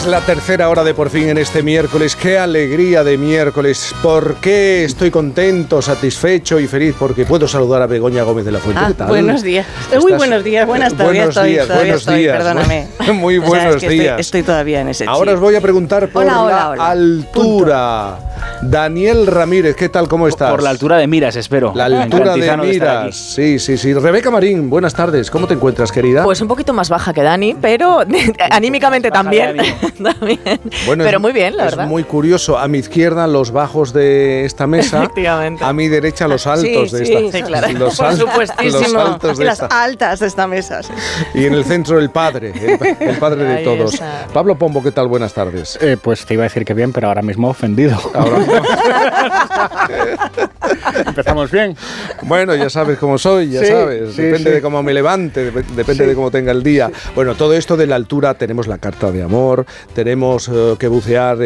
la tercera hora de Por Fin en este miércoles. ¡Qué alegría de miércoles! ¿Por qué estoy contento, satisfecho y feliz? Porque puedo saludar a Begoña Gómez de la Fuente. ¿Qué tal? Buenos días. Muy buenos días, buenas tardes. Buenos días. Perdóname. Muy buenos días. Estoy todavía en ese chip. Ahora os voy a preguntar por la altura. Punto. Daniel Ramírez, ¿qué tal? ¿Cómo estás? Por la altura de miras, espero. La altura de miras. Sí. Rebeca Marín, buenas tardes. ¿Cómo te encuentras, querida? Pues un poquito más baja que Dani, pero anímicamente también. Bueno, pero muy bien, la verdad. Es muy curioso. A mi izquierda los bajos de esta mesa. Efectivamente. A mi derecha los altos de esta. Sí, claro. Por supuestísimo. Los altos de las altas de esta mesa. Sí. Y en el centro el padre de todos. Está. Pablo Pombo, ¿qué tal? Buenas tardes. Pues te iba a decir que bien, pero ahora mismo ofendido. Empezamos bien. Bueno, ya sabes cómo soy, sabes. Depende de cómo me levante, depende de cómo tenga el día. Bueno, todo esto de la altura, tenemos la carta de amor, tenemos que bucear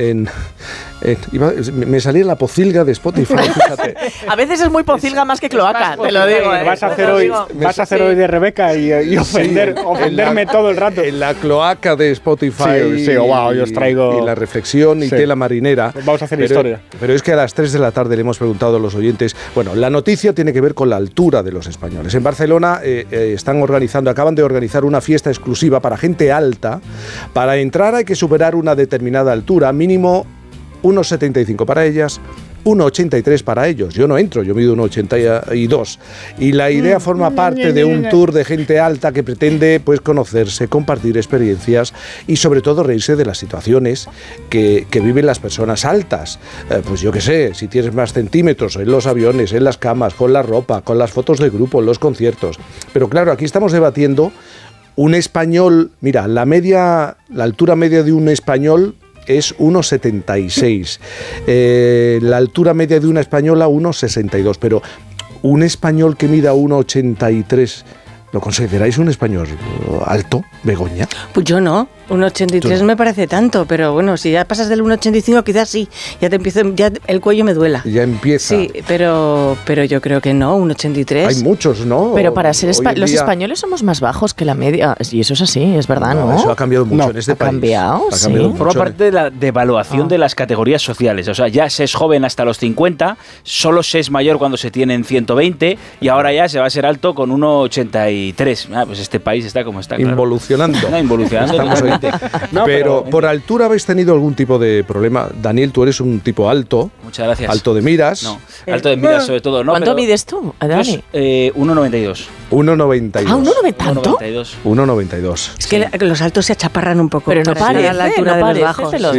me salía la pocilga de Spotify, fíjate. A veces es muy pocilga más que cloaca, te lo digo. Vas a hacer hoy de Rebeca y ofenderme todo el rato. En la cloaca de Spotify. Yo os traigo. Y la reflexión y tela marinera. Vamos a hacer historia. Pero es que a las 3 de la tarde le hemos preguntado a los oyentes. Bueno, la noticia tiene que ver con la altura de los españoles. En Barcelona acaban de organizar una fiesta exclusiva para gente alta. Para entrar hay que superar una determinada altura, mínimo 1,75 para ellas, 1,83 para ellos. Yo no entro, yo mido 1,82. Y la idea forma parte de un tour de gente alta que pretende conocerse, compartir experiencias y sobre todo reírse de las situaciones que viven las personas altas. Pues yo qué sé, si tienes más centímetros en los aviones, en las camas, con la ropa, con las fotos de grupo, en los conciertos. Pero claro, aquí estamos debatiendo un español. Mira, la altura media de un español es 1,76. La altura media de una española 1,62. Pero un español que mida 1,83, ¿lo consideráis un español alto, Begoña? Pues yo no. 1,83 me parece tanto, pero bueno, si ya pasas del 1,85 quizás sí, ya el cuello me duela. Ya empieza. Sí, pero yo creo que no, 1,83. Hay muchos, ¿no? Pero para ser los españoles somos más bajos que la media, y eso es así, es verdad, ¿no? Eso ha cambiado mucho en este país. Ha cambiado. Forma parte de la devaluación de las categorías sociales. O sea, ya se es joven hasta los 50, solo se es mayor cuando se tienen 120 y ahora ya se va a ser alto con 1,83. Pues este país está como está. Involucionando. Claro. Involucionando. Estamos ahí. No, pero por altura habéis tenido algún tipo de problema. Daniel, tú eres un tipo alto. Muchas gracias. Alto de miras. No, alto de miras sobre todo. No, ¿cuánto mides tú, Dani? 1,92. 1,92. ¿Ah, 1,90 tanto? 1,92. Es que los altos se achaparran un poco. Pero no parece, a la altura de los bajos.